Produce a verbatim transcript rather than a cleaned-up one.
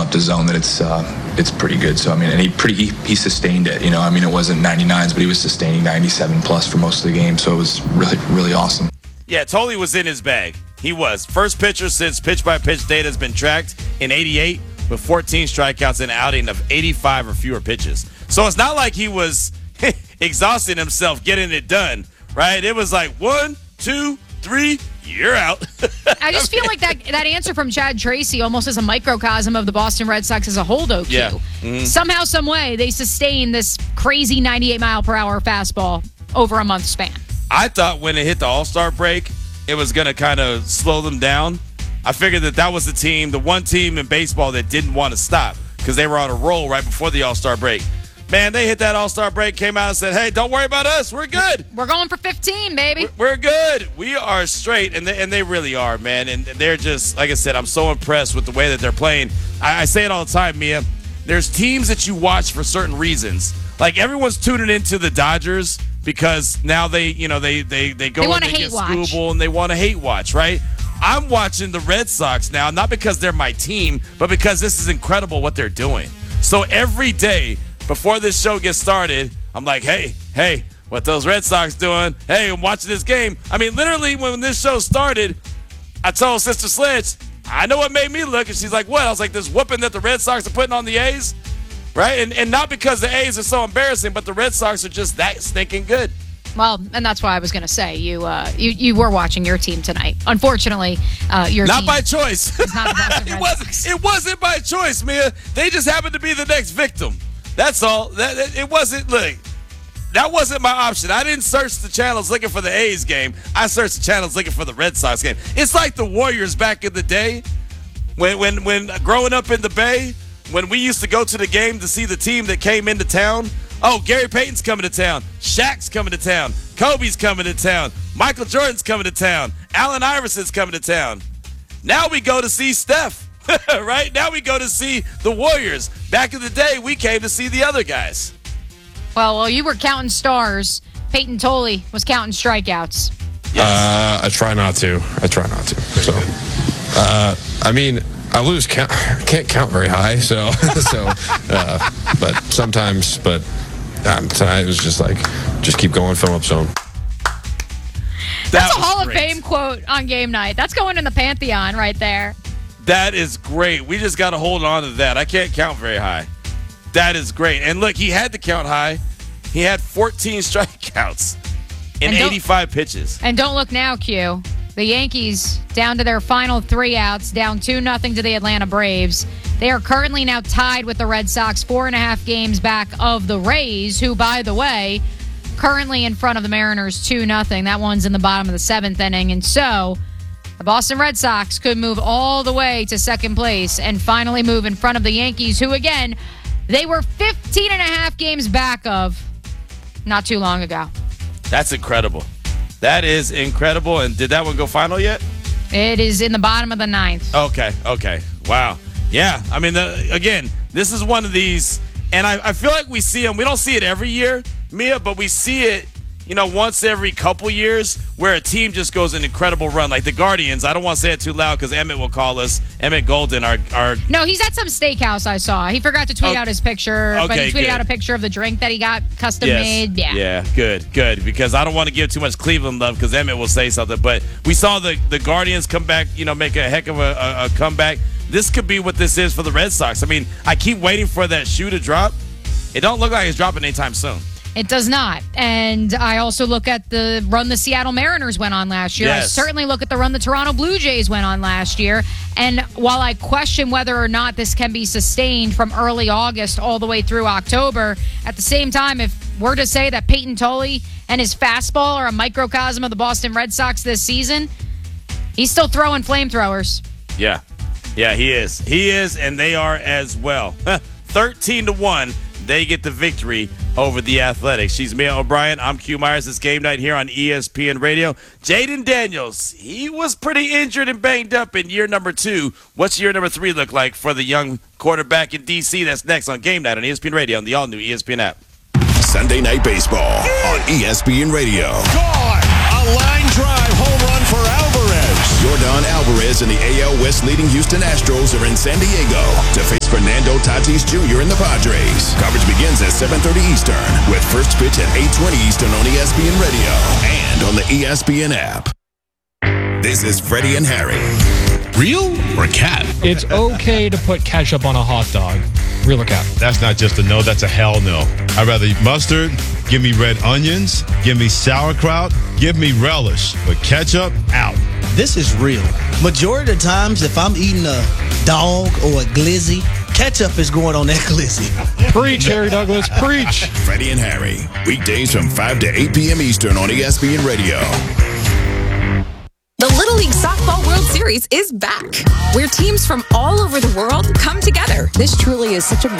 enough to zone that it's uh, it's pretty good. So I mean, and he pretty he, he sustained it. You know, I mean, it wasn't ninety-nines, but he was sustaining ninety-seven plus for most of the game. So it was really really awesome. Yeah, Tolley was in his bag. He was first pitcher since pitch by pitch data has been tracked in eighty-eight with fourteen strikeouts and an outing of eighty-five or fewer pitches. So it's not like he was exhausting himself getting it done, right? It was like one, two, three. You're out. I just feel like that that answer from Chad Tracy almost is a microcosm of the Boston Red Sox as a whole, though, Q. Yeah. Mm-hmm. Somehow, some way, they sustain this crazy ninety-eight mile per hour fastball over a month span. I thought when it hit the All-Star break, it was going to kind of slow them down. I figured that that was the team, the one team in baseball that didn't want to stop because they were on a roll right before the All-Star break. Man, they hit that All-Star break, came out and said, hey, don't worry about us. We're good. We're going for fifteen, baby. We're, we're good. We are straight, and they, and they really are, man. And they're just, like I said, I'm so impressed with the way that they're playing. I, I say it all the time, Mia. There's teams that you watch for certain reasons. Like, everyone's tuning into the Dodgers because now they, you know, they they, they go they and they get watch. Scooble, and they want to hate watch, right? I'm watching the Red Sox now, not because they're my team, but because this is incredible what they're doing. So every day, before this show gets started, I'm like, hey, hey, what those Red Sox doing? Hey, I'm watching this game. I mean, literally, when this show started, I told Sister Sledge, I know what made me look. And she's like, what? I was like, this whooping that the Red Sox are putting on the A's, right? And and not because the A's are so embarrassing, but the Red Sox are just that stinking good. Well, and that's why I was going to say you, uh, you you were watching your team tonight. Unfortunately, uh, your not team by choice. is not the Boston it Red wasn't. Sox. It wasn't by choice, Mia. They just happened to be the next victim. That's all. That, that it wasn't. Look, that wasn't my option. I didn't search the channels looking for the A's game. I searched the channels looking for the Red Sox game. It's like the Warriors back in the day, when when when growing up in the Bay, when we used to go to the game to see the team that came into town. Oh, Gary Payton's coming to town. Shaq's coming to town. Kobe's coming to town. Michael Jordan's coming to town. Allen Iverson's coming to town. Now we go to see Steph. Right? Now we go to see the Warriors. Back in the day, we came to see the other guys. Well, while you were counting stars, Peyton Tolley was counting strikeouts. Yes. Uh, I try not to. I try not to. So, uh, I mean, I lose count. Can't count very high. So, so, uh, but sometimes, but um, tonight it was just like, just keep going, Phillips zone. That's That a Hall great. of Fame quote on game night. That's going in the Pantheon right there. That is great. We just got to hold on to that. I can't count very high. That is great. And look, he had to count high. He had fourteen strikeouts in eighty-five pitches. And don't look now, Q. The Yankees down to their final three outs, down two nothing to the Atlanta Braves. They are currently now tied with the Red Sox, four and a half games back of the Rays, who, by the way, currently in front of the Mariners two nothing. That one's in the bottom of the seventh inning. And so the Boston Red Sox could move all the way to second place and finally move in front of the Yankees, who, again, they were fifteen and a half games back of not too long ago. That's incredible. That is incredible. And did that one go final yet? It is in the bottom of the ninth. Okay, okay. Wow. Yeah, I mean, the, again, this is one of these, and I, I feel like we see them. We don't see it every year, Mia, but we see it, you know, once every couple years where a team just goes an incredible run. Like the Guardians, I don't want to say it too loud because Emmett will call us. Emmett Golden, our, our No, he's at some steakhouse I saw. He forgot to tweet Oh, out his picture, but okay, he tweeted good. out a picture of the drink that he got custom yes. made. Yeah. Yeah, good, good. Because I don't want to give too much Cleveland love because Emmett will say something. But we saw the, the Guardians come back, you know, make a heck of a, a, a comeback. This could be what this is for the Red Sox. I mean, I keep waiting for that shoe to drop. It don't look like it's dropping anytime soon. It does not. And I also look at the run the Seattle Mariners went on last year. Yes. I certainly look at the run the Toronto Blue Jays went on last year. And while I question whether or not this can be sustained from early August all the way through October, at the same time, if we're to say that Peyton Tolley and his fastball are a microcosm of the Boston Red Sox this season, he's still throwing flamethrowers. Yeah. Yeah, he is. He is, and they are as well. thirteen to one, they get the victory over the Athletics. She's Mia O'Brien. I'm Q Myers. It's game night here on E S P N Radio. Jaden Daniels, he was pretty injured and banged up in year number two. What's year number three look like for the young quarterback in D C? That's next on Game Night on E S P N Radio on the all-new E S P N app. Sunday Night Baseball on E S P N Radio. Gone! A line drive home run for Alvarez. Yordan Alvarez and the A L West leading Houston Astros are in San Diego to face Fernando Fernando Tatis Junior and the Padres. Coverage begins at seven thirty Eastern with first pitch at eight twenty Eastern on E S P N Radio and on the E S P N app. This is Freddie and Harry. Real or cat? It's okay to put ketchup on a hot dog. Real or cat? That's not just a no, that's a hell no. I'd rather eat mustard, give me red onions, give me sauerkraut, give me relish. But ketchup, out. This is real. Majority of the times, if I'm eating a dog or a glizzy, ketchup is going on that glizzy. Preach, Harry Douglas, preach. Freddie and Harry, weekdays from five to eight p.m. Eastern on E S P N Radio. The Little League Softball World Series is back, where teams from all over the world come together. This truly is such a